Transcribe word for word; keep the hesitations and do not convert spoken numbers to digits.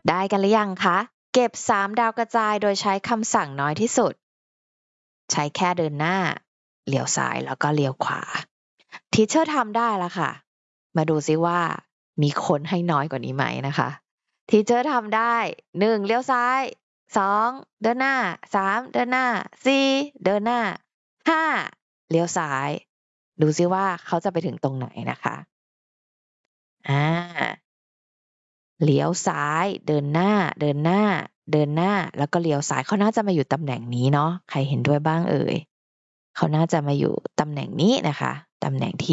ได้กันหรือยังคะเก็บสามดาวกระจายโดยใช้คำสั่งน้อยที่สุดใช้แค่เดินหน้าเลี้ยวซ้ายแล้วก็เลี้ยวขวาทีเชอร์ทำได้แล้วค่ะมาดูซิว่ามีคนให้น้อยกว่านี้ไหมนะคะทีเชอร์ทำได้หนึ่งเลี้ยวซ้ายสองเดินหน้าสามเดินหน้าสี่เดินหน้าห้าเลี้ยวซ้ายดูซิว่าเขาจะไปถึงตรงไหนนะคะอ่าเลี้ยวซ้ายเดินหน้าเดินหน้าเดินหน้าแล้วก็เลี้ยวซ้ายเขาน่าจะมาอยู่ตำแหน่งนี้เนาะใครเห็นด้วยบ้างเอ่ยเขาน่าจะมาอยู่ตำแหน่งนี้นะคะตำแหน่งที่